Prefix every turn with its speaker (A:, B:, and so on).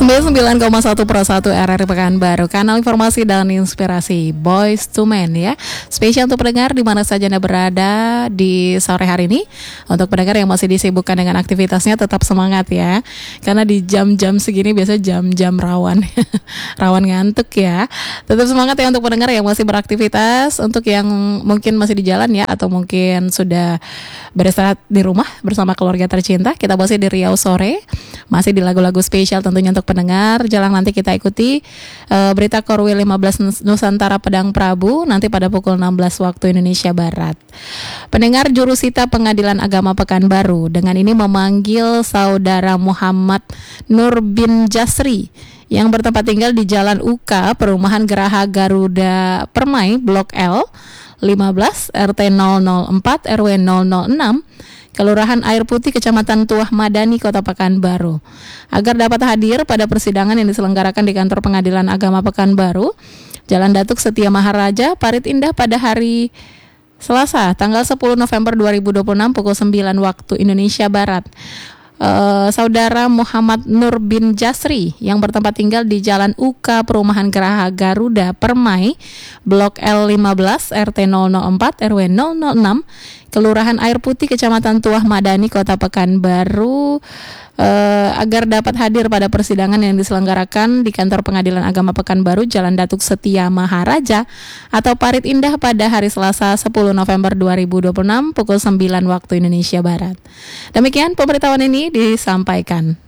A: 99,1 Pro 1 RRI Pekanbaru, kanal informasi dan inspirasi Boys to Men ya. Spesial untuk pendengar di mana saja Anda berada di sore hari ini. Untuk pendengar yang masih disibukkan dengan aktivitasnya, tetap semangat ya. Karena di jam-jam segini biasa jam-jam rawan rawan ngantuk ya. Tetap semangat ya untuk pendengar yang masih beraktivitas. Untuk yang mungkin masih di jalan ya, atau mungkin sudah beristirahat di rumah bersama keluarga tercinta, kita masih di Riau Sore, masih di lagu-lagu spesial tentunya untuk pendengar. Jangan nanti kita ikuti berita Korwil 15 Nusantara Pedang Prabu nanti pada pukul 16 waktu Indonesia Barat. Pendengar, Jurusita Pengadilan Agama Pekanbaru dengan ini memanggil saudara Muhammad Nur bin Jasri yang bertempat tinggal di Jalan UK, Perumahan Geraha Garuda Permai, Blok L 15 RT 004 RW 006, Kelurahan Air Putih, Kecamatan Tuah Madani, Kota Pekanbaru, agar dapat hadir pada persidangan yang diselenggarakan di Kantor Pengadilan Agama Pekanbaru, Jalan Datuk Setia Maharaja, Parit Indah pada hari Selasa, tanggal 10 November 2026 pukul 9 waktu Indonesia Barat. Saudara Muhammad Nur bin Jasri yang bertempat tinggal di Jalan UK, Perumahan Geraha Garuda Permai, Blok L15 RT 004 RW 006, Kelurahan Air Putih, Kecamatan Tuah Madani, Kota Pekanbaru, agar dapat hadir pada persidangan yang diselenggarakan di Kantor Pengadilan Agama Pekanbaru, Jalan Datuk Setia Maharaja atau Parit Indah pada hari Selasa 10 November 2026 pukul 9 waktu Indonesia Barat. Demikian pemberitahuan ini disampaikan.